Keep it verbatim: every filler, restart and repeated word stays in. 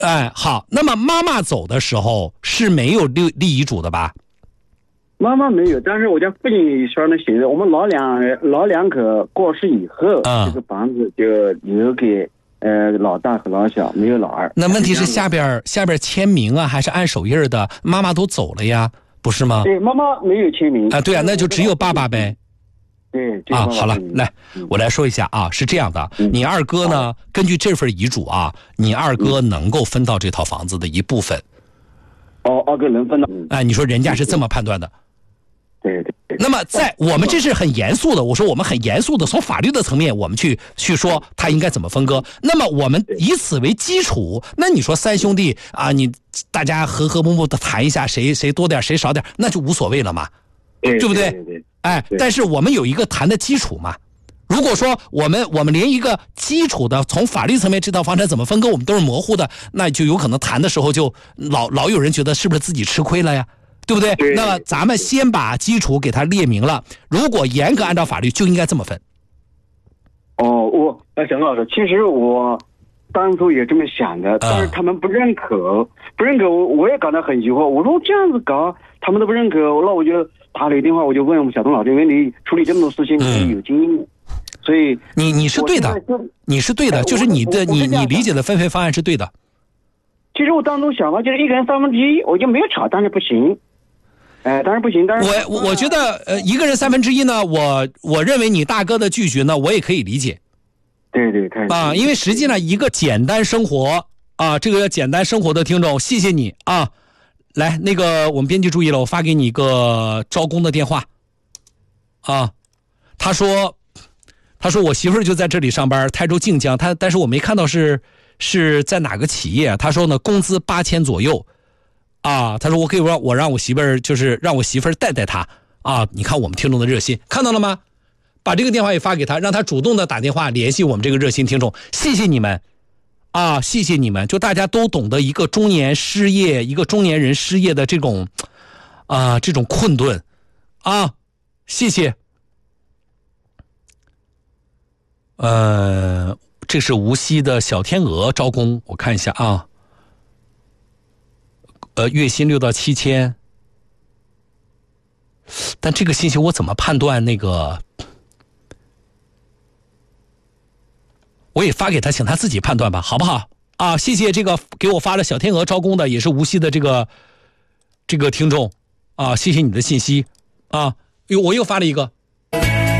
哎，好，那么妈妈走的时候是没有立立遗嘱的吧？ 妈妈没有，但是我家父亲上的写的，我们老两老两口过世以后， 嗯、 这个房子就留给呃老大和老小，没有老二。 那问题是下边下边签名啊，还是按手印的？妈妈都走了呀，不是吗？ 对，妈妈没有签名啊，对啊，那就只有爸爸呗。 对啊，好了，来，我来说一下啊，是这样的，你二哥呢，根据这份遗嘱啊，你二哥能够分到这套房子的一部分。 哦，二哥能分到。 哎，你说人家是这么判断的。 对对对。 那么在我们这是很严肃的，我说我们很严肃的从法律的层面我们去去说他应该怎么分割。那么我们以此为基础，那你说三兄弟啊，你大家和和睦睦的谈一下，谁谁多点谁少点，那就无所谓了嘛， 对不对？ 对对对。 哎，但是我们有一个谈的基础嘛。如果说我们我们连一个基础的从法律层面这套房产怎么分割我们都是模糊的，那就有可能谈的时候就老老有人觉得是不是自己吃亏了呀，对不对？ 对， 那么咱们先把基础给它列明了，如果严格按照法律就应该这么分。 哦，我呃，沈老师，其实我当初也这么想的，但是他们不认可，不认可，我我也感到很疑惑。我说这样子搞，他们都不认可，那我就打了一电话，我就问我们小东老师，因为你处理这么多事情，你有经验。嗯，所以你你是对的，你是对的，就是你的你你理解的分配方案是对的。 其实我当中想法就是一个人三分之一，我就没有吵，但是不行，哎、呃，当然不行，但是我我觉得呃一个人三分之一呢，我我认为你大哥的拒绝呢，我也可以理解。 对对，太啊，因为实际呢，一个简单生活啊，这个简单生活的听众，谢谢你啊。来，那个我们编辑注意了，我发给你一个招工的电话啊。他说。他说我媳妇儿就在这里上班，台州靖江，他但是我没看到是是在哪个企业。他说呢，工资八千左右，啊，他说我可以让我让我媳妇儿就是让我媳妇儿带带他啊。你看我们听众的热心，看到了吗？把这个电话也发给他，让他主动的打电话联系我们这个热心听众。谢谢你们啊，谢谢你们，就大家都懂得一个中年失业，一个中年人失业的这种啊这种困顿啊，谢谢。呃，这是无锡的小天鹅招工，我看一下啊。呃，月薪六到七千，但这个信息我怎么判断？那个，我也发给他，请他自己判断吧，好不好？啊，谢谢这个给我发了小天鹅招工的，也是无锡的这个这个听众啊，谢谢你的信息啊，又我又发了一个。